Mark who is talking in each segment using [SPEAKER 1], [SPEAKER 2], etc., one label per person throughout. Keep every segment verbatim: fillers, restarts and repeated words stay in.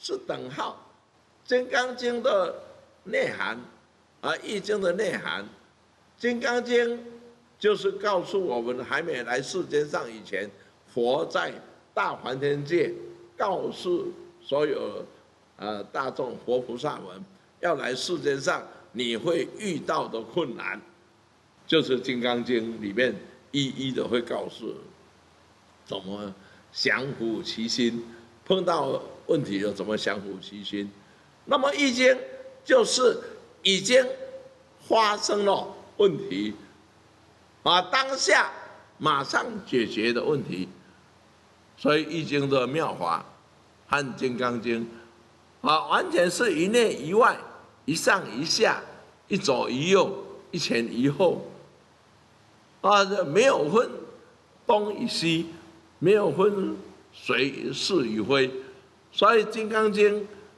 [SPEAKER 1] 是等号，《金刚经》的内涵，啊，《易经》的内涵，《金刚经》就是告诉我们，还没来世间上以前，佛在大梵天界告诉所有呃大众佛菩萨们，要来世间上你会遇到的困难，就是《金刚经》里面一一的会告诉怎么降伏其心，碰到问题了怎么降伏其心。那么《易经》就是已经发生了问题，啊，当下马上解决的问题。所以《易经》的妙法和《金刚经》啊，完全是一内一外，一上一下，一左一右，一前一后，啊，没有分东与西，没有分谁是与非。所以《金刚经》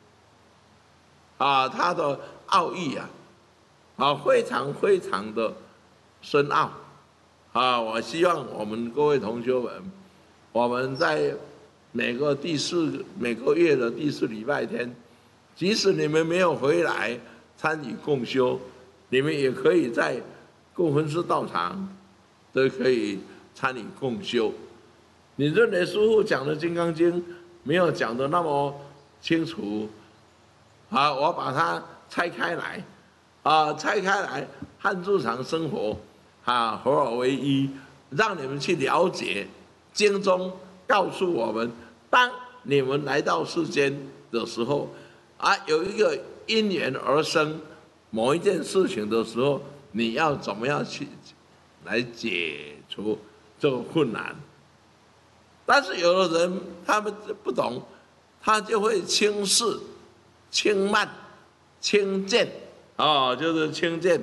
[SPEAKER 1] 啊，它的奥义啊，啊，非常非常的深奥啊！我希望我们各位同学们，我们在每个第四每个月的第四礼拜天，即使你们没有回来参与共修，你们也可以在共分寺道场都可以参与共修。你认为师父讲的《金刚经》没有讲的那么清楚？啊，我把它拆开来，啊，拆开来和日常生活啊合而为一，让你们去了解经中告诉我们，当你们来到世间的时候，啊，有一个因缘而生某一件事情的时候，你要怎么样去来解除这个困难？但是有的人他们不懂，他就会轻视、轻慢、轻贱，啊，就是轻贱，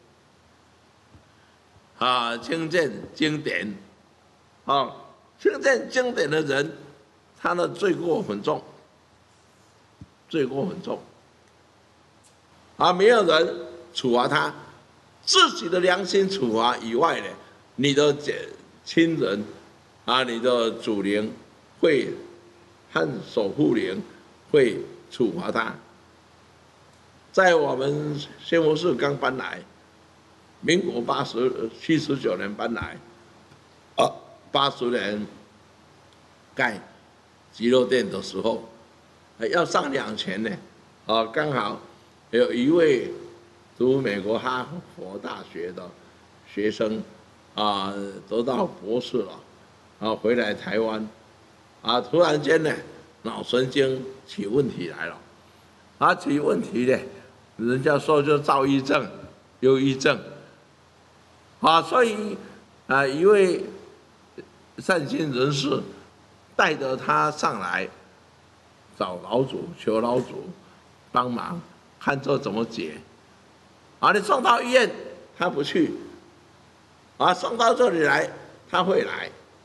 [SPEAKER 1] 啊，轻贱经典，啊，轻贱经典的人，他的罪过很重，罪过很重，啊，没有人处罚他，自己的良心处罚以外呢，你的亲人。啊，你的祖灵会和守护灵会处罚他。在我们仙佛寺刚搬来，民国八十七十九年搬来，啊，八十年盖极乐殿的时候，要上两前呢，啊，刚好有一位读美国哈佛大学的学生啊，得到博士了。啊，回来台湾，啊，突然间呢，脑神经起问题来了，啊，起问题呢，人家说就躁郁症、忧郁症，啊，所以啊，一位善心人士带着他上来，找老祖求老祖帮忙，看这怎么解。啊，你送到医院他不去，啊，送到这里来他会来。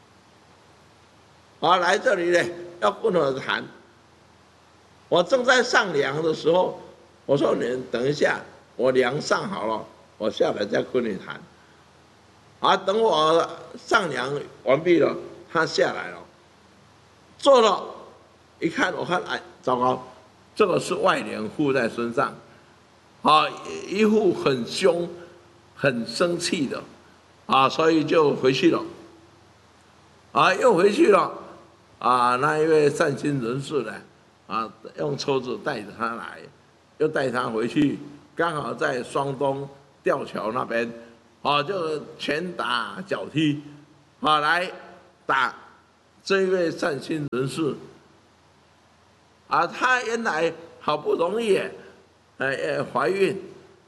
[SPEAKER 1] 啊，来这里呢，要跟我谈。我正在上梁的时候，我说你等一下，我梁上好了，我下来再跟你谈。啊，等我上梁完毕了，他下来了，做了，一看，我看，哎，糟糕，这个是外灵附在身上，啊，一副很凶、很生气的，啊，所以就回去了，啊，又回去了。啊，那一位善心人士呢，啊，用车子带着他来，又带他回去，刚好在双东吊桥那边，啊，就拳打脚踢，啊，来打这一位善心人士。啊，他原来好不容易，呃，怀孕，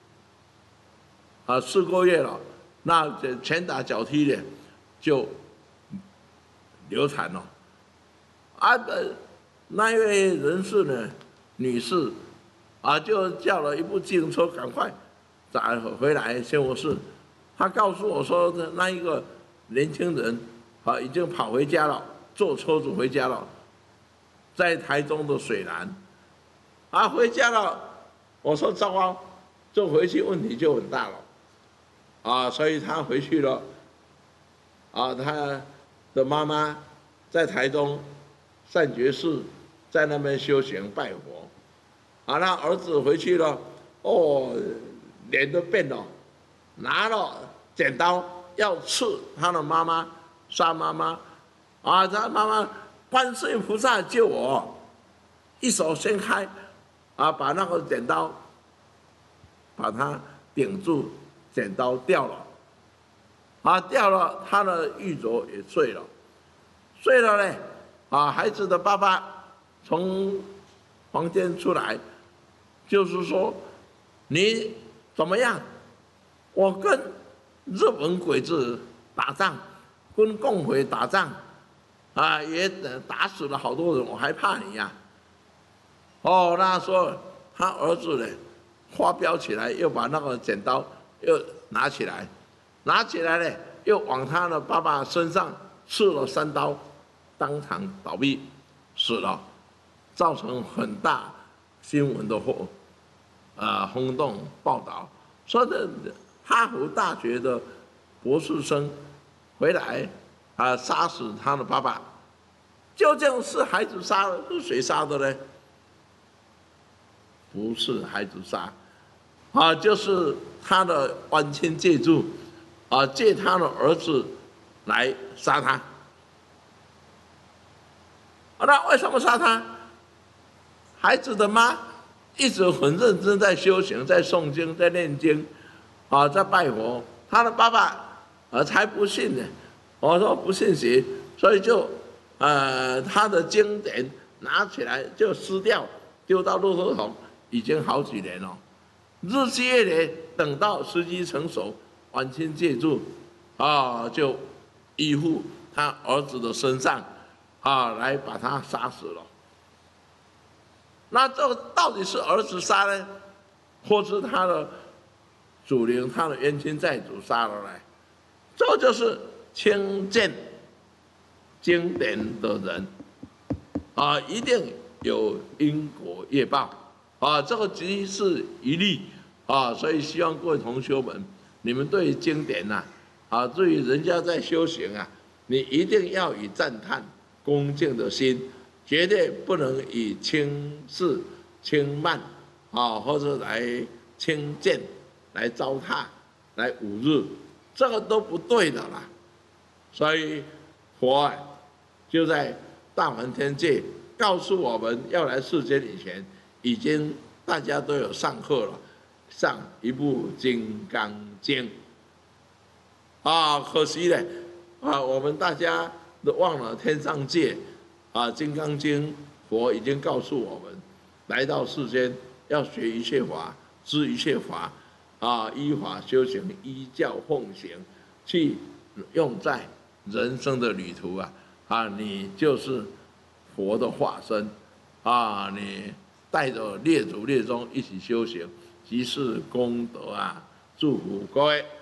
[SPEAKER 1] 啊，四个月了，那拳打脚踢的就流产了。啊，那一位人士呢，女士，啊，就叫了一部计程车，赶快打回来仙佛寺。她告诉我说，那一个年轻人啊，已经跑回家了，坐车子回家了，在台中的水南，啊，回家了。我说糟糕，这回去问题就很大了，啊，所以他回去了，啊，他的妈妈在台中善觉寺在那边修行拜佛。啊，那儿子回去了，哦，脸都变了，拿了剪刀要刺他的妈妈，杀妈妈。啊，他妈妈，观世音菩萨救我！一手掀开，啊，把那个剪刀把它顶住，剪刀掉了，啊，掉了，他的玉镯也碎了，碎了呢，啊，孩子的爸爸从房间出来，就是说，你怎么样？我跟日本鬼子打仗，跟共匪打仗，啊，也打死了好多人，我还怕你呀、啊？哦，那时候他儿子呢，发飙起来，又把那个剪刀又拿起来，拿起来呢，又往他的爸爸身上刺了三刀，当场倒闭死了，造成很大新闻的后啊轰动报道，说的哈佛大学的博士生回来啊杀死他的爸爸，究竟是孩子杀的，是谁杀的呢？不是孩子杀，啊，就是他的冤亲借助，啊，借他的儿子来杀他。啊，那为什么杀他？孩子的妈一直很认真在修行，在诵经，在念经，啊，在拜佛。他的爸爸呃才不信呢，我说不信邪，所以就呃他的经典拿起来就撕掉，丢到垃圾桶。已经好几年了，日积月累，等到时机成熟，冤亲借助，啊，就依附他儿子的身上，啊，来把他杀死了。那这到底是儿子杀呢，或是他的祖灵、他的冤亲债主杀了呢？这就是轻贱经典的人，啊，一定有因果业报。啊，这个即是一例啊，所以希望各位同学们，你们对经典呐，啊，对于人家在修行啊，你一定要以赞叹、恭敬的心，绝对不能以轻视、轻慢啊，或者来轻贱、来糟蹋、来侮辱，这个都不对的啦。所以佛啊，就在大梵天界告诉我们要来世间以前。已经大家都有上课了，上一部《金刚经》啊，可惜呢，啊，我们大家都忘了天上界啊，《金刚经》佛已经告诉我们，来到世间要学一切法，知一切法，啊，依法修行，依教奉行，去用在人生的旅途啊，啊，你就是佛的化身啊，你。带着列祖列宗一起修行，即是功德啊！祝福各位。